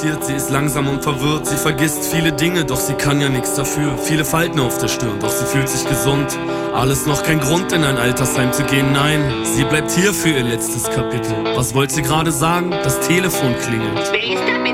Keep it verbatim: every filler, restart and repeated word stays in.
Sie ist langsam und verwirrt, sie vergisst viele Dinge, doch sie kann ja nichts dafür. Viele Falten auf der Stirn, doch sie fühlt sich gesund. Alles noch kein Grund, in ein Altersheim zu gehen, nein. Sie bleibt hier für ihr letztes Kapitel. Was wollte sie gerade sagen? Das Telefon klingelt.